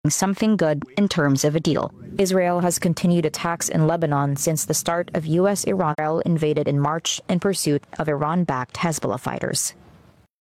something good in terms of a deal. Israel has continued attacks in Lebanon since the start of U.S.-Iran invaded in March in pursuit of Iran-backed Hezbollah fighters.